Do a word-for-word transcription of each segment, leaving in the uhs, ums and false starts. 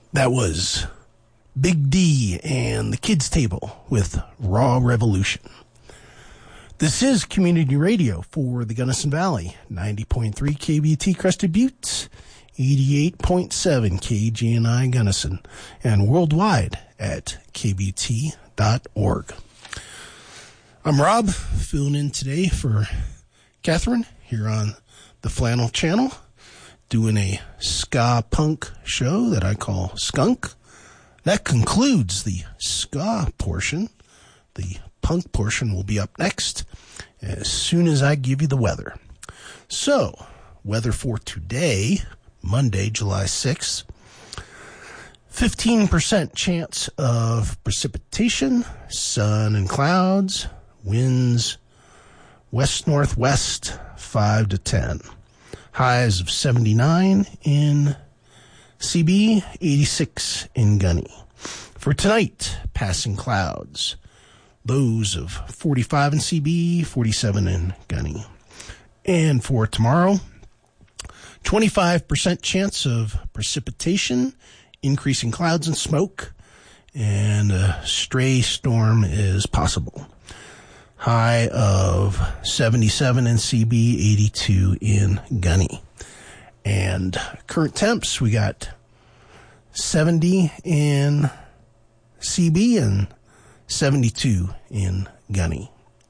That was Big D and the Kids Table with Raw Revolution. This is community radio for the Gunnison Valley, ninety point three K B T Crested Buttes, eighty-eight point seven K G N I Gunnison, and worldwide at k b t dot org. I'm Rob, filling in today for Catherine here on the Flannel Channel, doing a ska punk show that I call Skunk. That concludes the ska portion. The punk portion will be up next as soon as I give you the weather. So, weather for today, Monday, July sixth. fifteen percent chance of precipitation, sun and clouds, winds west-northwest, five to ten. Highs of seventy-nine in C B, eighty-six in Gunny. For tonight, passing clouds. Lows of forty-five in C B, forty-seven in Gunny. And for tomorrow, twenty-five percent chance of precipitation, increasing clouds and smoke, and a stray storm is possible. High of seventy-seven in C B, eighty-two in Gunny. And current temps, we got seventy in C B and seventy-two in Gunny.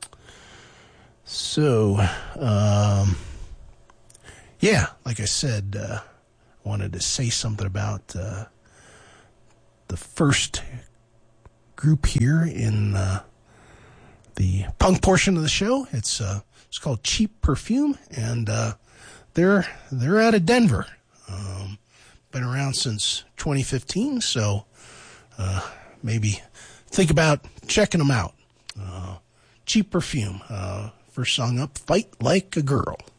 So, um, yeah, like I said, uh, I wanted to say something about uh, the first group here in uh, the punk portion of the show. It's uh, it's called Cheap Perfume, and uh, they're they're out of Denver. Um, been around since twenty fifteen, so uh, maybe think about checking them out. Uh, Cheap Perfume, uh, first song up, Fight Like a Girl.